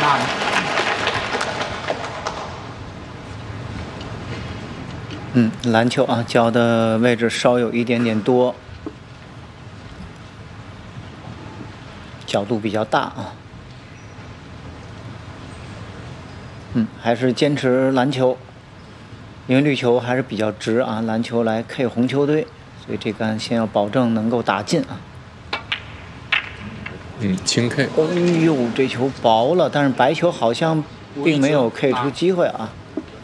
篮球啊，交的位置稍有一点点多，角度比较大啊。还是坚持篮球，因为绿球还是比较直啊，篮球来 K 红球队，所以这杆先要保证能够打进啊。 轻 K。 哎呦，这球薄了，但是白球好像并没有 K 出机会啊。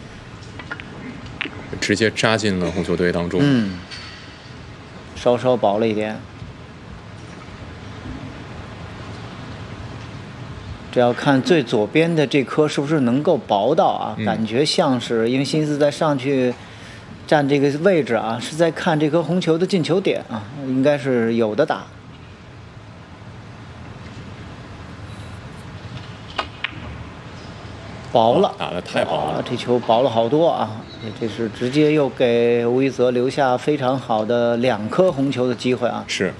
直接扎进了红球队当中。 稍稍薄了一点。这要看最左边的这颗是不是能够薄到啊？感觉像是，因为辛斯在上去站这个位置啊，是在看这颗红球的进球点啊，应该是有的打。薄了， 打得太薄了， 这球薄了好多啊！这是直接又给吴一泽留下非常好的2颗红球的机会啊！ 是。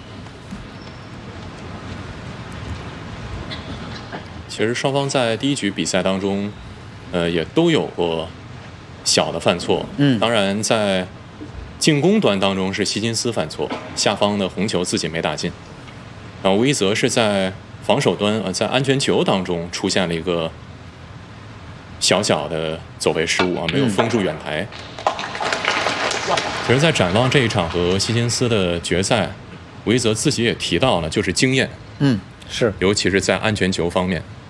其实双方在第一局比赛当中，也都有过小的犯错。当然在进攻端当中是希金斯犯错，下方的红球自己没打进。然后吴一泽是在防守端在安全球当中出现了一个小小的走位失误啊，没有封住远台。其实，在展望这一场和希金斯的决赛，吴一泽自己也提到了，就是经验。 是， 尤其是在安全球方面。